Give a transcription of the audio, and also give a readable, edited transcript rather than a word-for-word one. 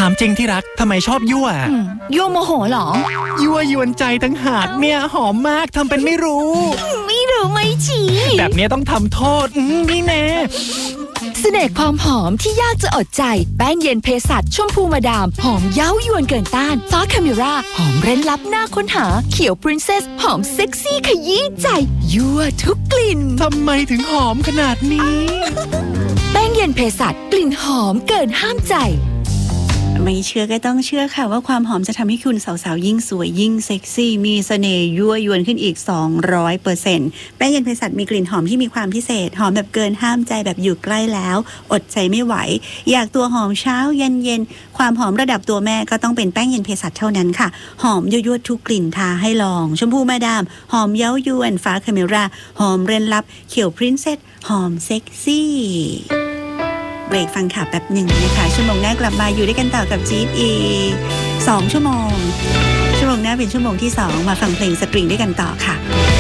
ามจริงที่รักทำไมชอบยั่วยั่วโมโหเหรอยั่วยวนใจทั้งหากเนี่ยหอมมากทำเป็นไม่รู้ไม่ฉีแบบนี้ต้องทำโทษนี่แน่เสน่ห์ความหอมที่ยากจะอดใจแป้งเย็นเภสัชชมพูมาดามหอมเย้ายวนเกินต้านฟ้าคาเมราหอมเร้นลับน่าค้นหาเขียวปรินเซสหอมเซ็กซี่ขยี้ใจยั่วทุกกลิ่นทำไมถึงหอมขนาดนี้แป้งเย็นเภสัชกลิ่นหอมเกินห้ามใจไม่เชื่อก็ต้องเชื่อค่ะว่าความหอมจะทำให้คุณสาวๆยิ่งสวยยิ่งเซ็กซี่มีเสน่ห์ยั่วยวนขึ้นอีก 200% แป้งเย็นเภสัชมีกลิ่นหอมที่มีความพิเศษหอมแบบเกินห้ามใจแบบอยู่ใกล้แล้วอดใจไม่ไหวอยากตัวหอมเช้าเย็นความหอมระดับตัวแม่ก็ต้องเป็นแป้งเย็นเภสัชเท่านั้นค่ะหอมยั่วทุกกลิ่นทาให้ลองชมพูมาดามหอมเย้ายวนฟ้าคาเมราหอมเร้นลับเขียวพรินเซสหอมเซ็กซี่เบรกฟังข่าวแป๊บหนึ่งนะคะชั่วโมงหน้ากลับมาอยู่ด้วยกันต่อกับจี๊ดอี2 ชั่วโมงหน้าเป็นชั่วโมงที่2มาฟังเพลงสตริงด้วยกันต่อค่ะ